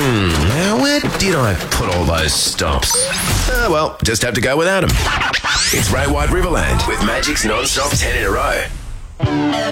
Now, where did I put all those stops? Well, just have to go without them. It's Ray White Riverland with Magic's non-stop 10 in a row.